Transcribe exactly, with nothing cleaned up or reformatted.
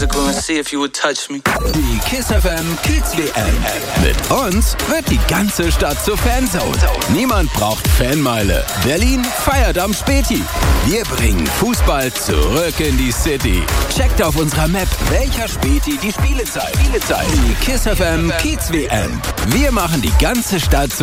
physical and see if you would touch me. Die KISS F M Kids W M. Mit uns wird die ganze Stadt zur Fanzone. Niemand braucht Fanmeile. Berlin feiert am Späti. Wir bringen Fußball zurück in die City. Checkt auf unserer Map, welcher Späti die Spielezeit. Spielezeit. Die KISS F M Kids W M. Wir machen die ganze Stadt so